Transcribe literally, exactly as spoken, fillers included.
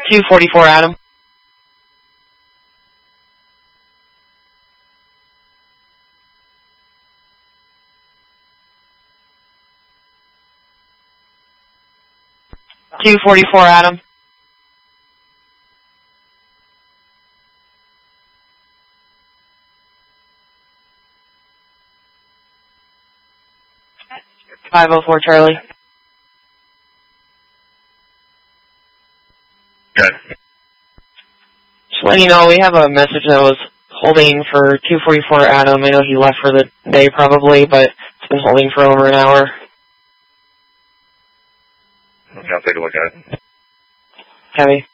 two forty-four, Adam. two forty-four, Adam. five oh four, Charlie. Good. Just letting you know, we have a message that was holding for two forty-four, Adam. I know he left for the day probably, but it's been holding for over an hour. Okay, I'll take a look at it. Heavy.